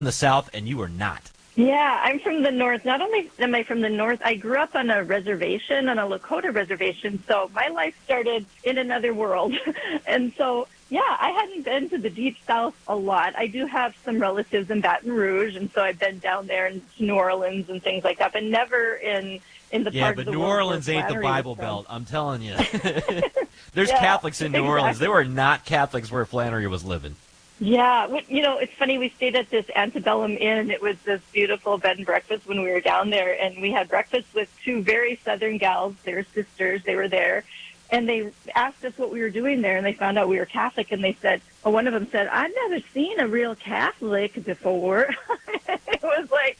the South, and you are not. Yeah, I'm from the North. Not only am I from the North, I grew up on a reservation, on a Lakota reservation, so my life started in another world. And so, yeah, I hadn't been to the Deep South a lot. I do have some relatives in Baton Rouge, and so I've been down there in New Orleans and things like that, but never in the part of the world. Yeah, but New Orleans ain't the Bible Belt, I'm telling you. There's Catholics in New Orleans. There were not Catholics where Flannery was living. Yeah, it's funny, we stayed at this Antebellum Inn. It was this beautiful bed and breakfast when we were down there, and we had breakfast with two very Southern gals. They were sisters. They were there, and they asked us what we were doing there, and they found out we were Catholic, and they said, one of them said, I've never seen a real Catholic before. It was like,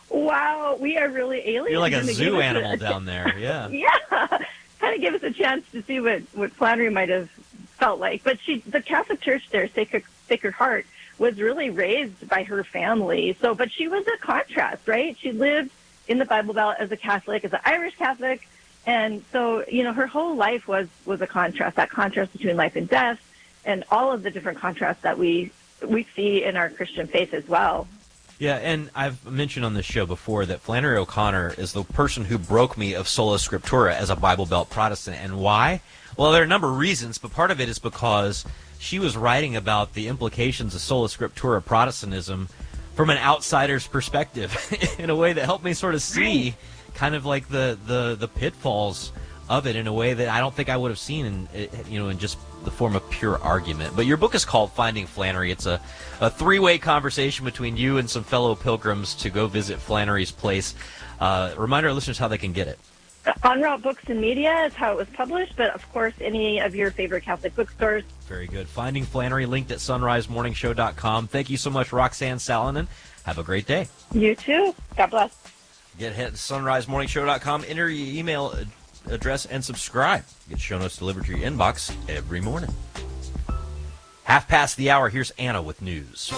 wow, we are really aliens. You're like a zoo animal down there, yeah. Yeah, kind of give us a chance to see what Flannery might have felt like. But the Catholic Church there, Sacred Heart, was really raised by her family. But she was a contrast, right? She lived in the Bible Belt as a Catholic, as an Irish Catholic. And so, her whole life was a contrast, that contrast between life and death and all of the different contrasts that we see in our Christian faith as well. Yeah, and I've mentioned on this show before that Flannery O'Connor is the person who broke me of Sola Scriptura as a Bible Belt Protestant. And why? Well, there are a number of reasons, but part of it is because she was writing about the implications of Sola Scriptura Protestantism from an outsider's perspective in a way that helped me sort of see kind of like the pitfalls of it in a way that I don't think I would have seen in just the form of pure argument. But your book is called Finding Flannery. It's a three-way conversation between you and some fellow pilgrims to go visit Flannery's place. Remind our listeners how they can get it. En Route Books and Media is how it was published, but of course any of your favorite Catholic bookstores. Very good. Finding Flannery, linked at sunrisemorningshow.com. Thank you so much, Roxanne Salonen. Have a great day. You too. God bless. Get ahead to sunrisemorningshow.com, enter your email address, and subscribe. Get show notes delivered to your inbox every morning. 5:30. Here's Anna with news.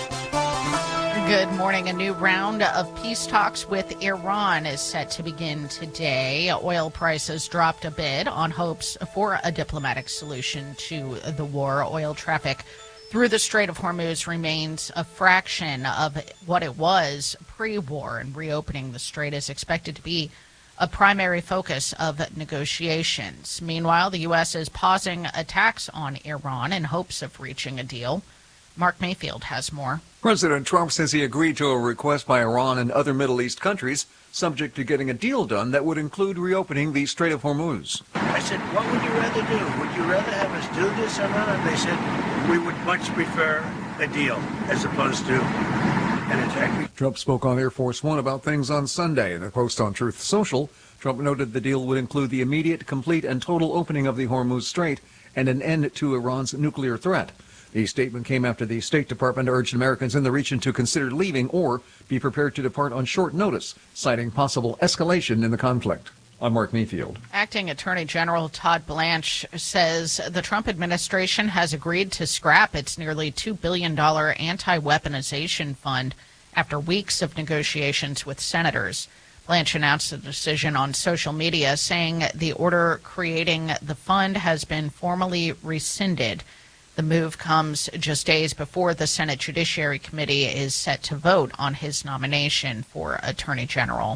Good morning. A new round of peace talks with Iran is set to begin today. Oil prices dropped a bit on hopes for a diplomatic solution to the war. Oil traffic through the Strait of Hormuz remains a fraction of what it was pre-war, and reopening the strait is expected to be a primary focus of negotiations. Meanwhile, the U.S. is pausing attacks on Iran in hopes of reaching a deal. Mark Mayfield has more. President Trump says he agreed to a request by Iran and other Middle East countries, subject to getting a deal done that would include reopening the Strait of Hormuz. I said, what would you rather do? Would you rather have us do this or not? And they said, we would much prefer a deal as opposed to an attack. Trump spoke on Air Force One about things on Sunday. In a post on Truth Social, Trump noted the deal would include the immediate, complete, and total opening of the Hormuz Strait and an end to Iran's nuclear threat. The statement came after the State Department urged Americans in the region to consider leaving or be prepared to depart on short notice, citing possible escalation in the conflict. I'm Mark Mayfield. Acting Attorney General Todd Blanche says the Trump administration has agreed to scrap its nearly $2 billion anti-weaponization fund after weeks of negotiations with senators. Blanche announced the decision on social media, saying the order creating the fund has been formally rescinded. The move comes just days before the Senate Judiciary Committee is set to vote on his nomination for Attorney General.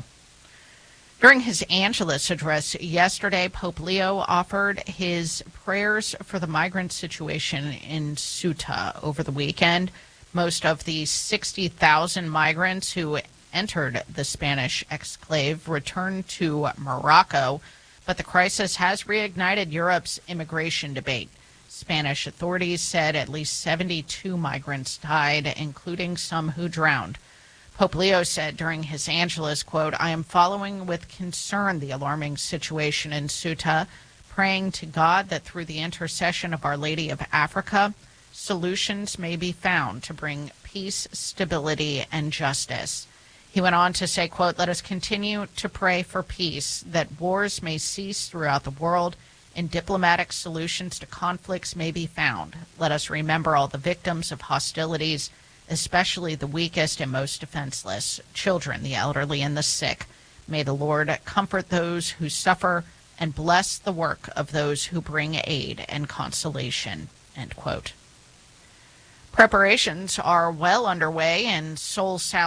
During his Angelus address yesterday, Pope Leo offered his prayers for the migrant situation in Ceuta over the weekend. Most of the 60,000 migrants who entered the Spanish exclave returned to Morocco, but the crisis has reignited Europe's immigration debate. Spanish authorities said at least 72 migrants died, including some who drowned. Pope Leo said during his Angelus, quote, I am following with concern the alarming situation in Ceuta, praying to God that through the intercession of Our Lady of Africa, solutions may be found to bring peace, stability, and justice. He went on to say, quote, let us continue to pray for peace, that wars may cease throughout the world, and diplomatic solutions to conflicts may be found. Let us remember all the victims of hostilities, especially the weakest and most defenseless, children, the elderly, and the sick. May the Lord comfort those who suffer and bless the work of those who bring aid and consolation, end quote. Preparations are well underway in Seoul, South